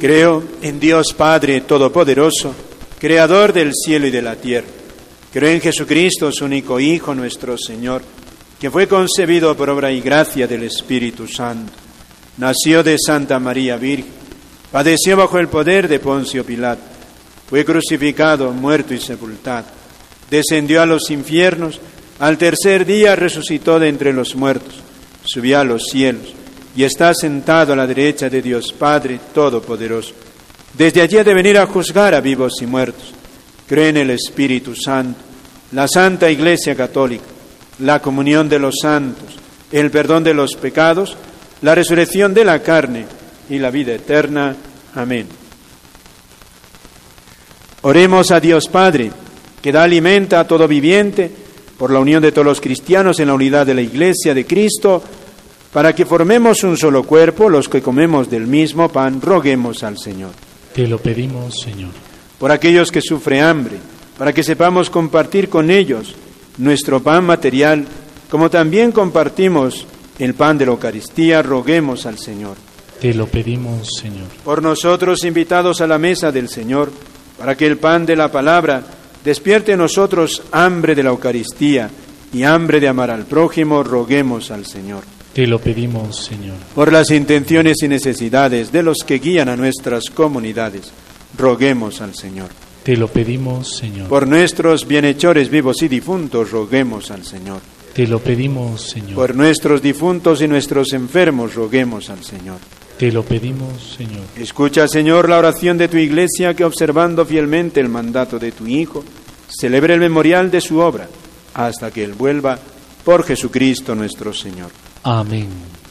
Creo en Dios Padre Todopoderoso, Creador del cielo y de la tierra. Creo en Jesucristo, su único Hijo, nuestro Señor, que fue concebido por obra y gracia del Espíritu Santo. Nació de Santa María Virgen, padeció bajo el poder de Poncio Pilato, fue crucificado, muerto y sepultado, descendió a los infiernos, al tercer día resucitó de entre los muertos, subió a los cielos y está sentado a la derecha de Dios Padre Todopoderoso. Desde allí ha de venir a juzgar a vivos y muertos. Creo en el Espíritu Santo, la Santa Iglesia Católica, la comunión de los santos, el perdón de los pecados, la resurrección de la carne y la vida eterna. Amén. Oremos a Dios Padre, que da alimento a todo viviente, por la unión de todos los cristianos en la unidad de la Iglesia de Cristo, para que formemos un solo cuerpo, los que comemos del mismo pan, roguemos al Señor. Te lo pedimos, Señor. Por aquellos que sufren hambre, para que sepamos compartir con ellos nuestro pan material, como también compartimos el pan de la Eucaristía, roguemos al Señor. Te lo pedimos, Señor. Por nosotros invitados a la mesa del Señor, para que el pan de la palabra despierte en nosotros hambre de la Eucaristía y hambre de amar al prójimo, roguemos al Señor. Te lo pedimos, Señor. Por las intenciones y necesidades de los que guían a nuestras comunidades, roguemos al Señor. Te lo pedimos, Señor. Por nuestros bienhechores vivos y difuntos, roguemos al Señor. Te lo pedimos, Señor. Por nuestros difuntos y nuestros enfermos, roguemos al Señor. Te lo pedimos, Señor. Escucha, Señor, la oración de tu Iglesia, que observando fielmente el mandato de tu Hijo, celebre el memorial de su obra, hasta que Él vuelva, por Jesucristo nuestro Señor. Amén.